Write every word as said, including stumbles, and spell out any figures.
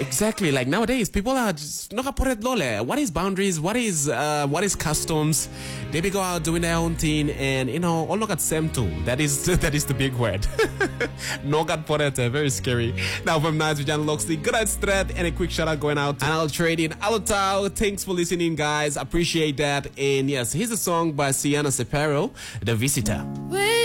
Exactly. Like nowadays, people are just not put it lole. What is boundaries? What is uh, what is customs? They be go out doing their own thing, and you know, all look at same too. That is that is the big word. No got put it. Very scary. Now from Nice with John Loxley, good night straight, and a quick shout out going out and I'll trade in Alotau. Thanks for listening, guys. Appreciate that. And yes, here's a song by Sienna Sepero, The Visitor. Wait.